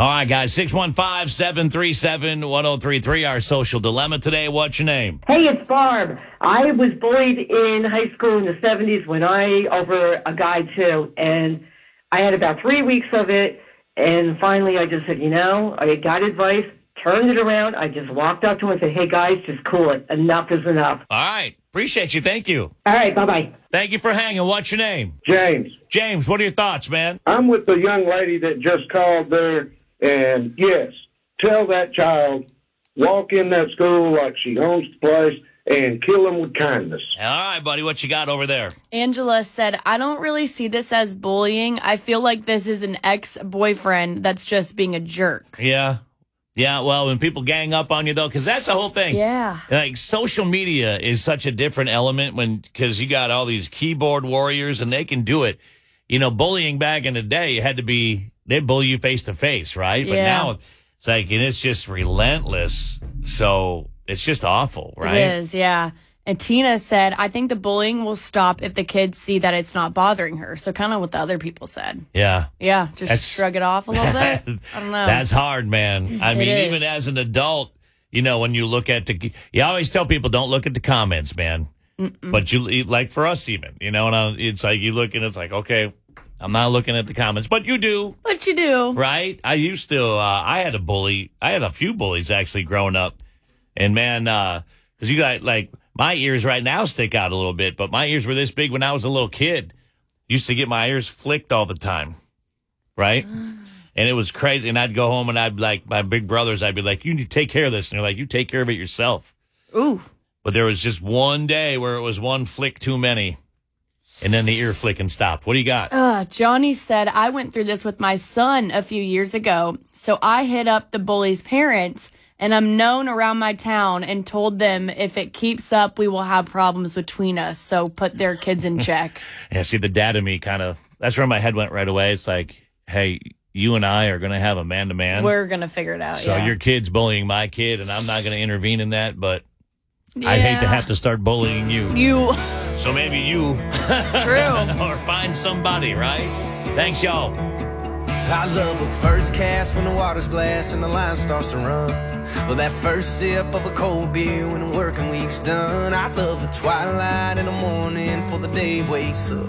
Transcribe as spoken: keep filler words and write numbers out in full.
All right, guys, six one five, seven three seven, one oh three three, our social dilemma today. What's your name? Hey, it's Barb. I was bullied in high school in the seventies when I, over a guy too, and I had about three weeks of it, and finally I just said, you know, I got advice, turned it around, I just walked up to him and said, hey guys, just cool it. Enough is enough. All right. Appreciate you. Thank you. All right, bye-bye. Thank you for hanging. What's your name? James. James, what are your thoughts, man? I'm with the young lady that just called there, and yes, tell that child, walk in that school like she owns the place and kill them with kindness. All right, buddy, what you got over there? Angela said, I don't really see this as bullying. I feel like this is an ex-boyfriend that's just being a jerk. Yeah. Yeah, well, when people gang up on you, though, because that's the whole thing. Yeah. Like, social media is such a different element when because you got all these keyboard warriors, and they can do it. You know, bullying back in the day, you had to be, they'd bully you face to face, right? But Yeah. now it's like, and it's just relentless. So it's just awful, right? It is, yeah. And Tina said, I think the bullying will stop if the kids see that it's not bothering her. So kind of what the other people said. Yeah. Yeah, just That's- shrug it off a little bit. I don't know. That's hard, man. I It mean, is. even as an adult, you know, when you look at the, you always tell people don't look at the comments, man. Mm-mm. But you, like for us even, you know, and I, it's like you look and it's like, okay, I'm not looking at the comments, but you do. What you do. Right? I used to, uh, I had a bully. I had a few bullies actually growing up. And man, uh, cause you got like, my ears right now stick out a little bit, but my ears were this big when I was a little kid. Used to get my ears flicked all the time. Right? And it was crazy. And I'd go home and I'd be like, my big brothers, I'd be like, you need to take care of this. And they're like, you take care of it yourself. Ooh. But there was just one day where it was one flick too many. And then the ear flicking stopped. What do you got? Uh, Johnny said, I went through this with my son a few years ago. So I hit up the bully's parents, and I'm known around my town and told them if it keeps up, we will have problems between us. So put their kids in check. Yeah, see, the dad in me kind of, that's where my head went right away. It's like, hey, you and I are going to have a man-to-man. We're going to figure it out, So yeah. your kid's bullying my kid, and I'm not going to intervene in that, but Yeah. I hate to have to start bullying you. You. So maybe you. True. Or find somebody, right? Thanks, y'all. I love a first cast when the water's glass and the line starts to run. Or that first sip of a cold beer when the working week's done. I love a twilight in the morning before the day wakes up.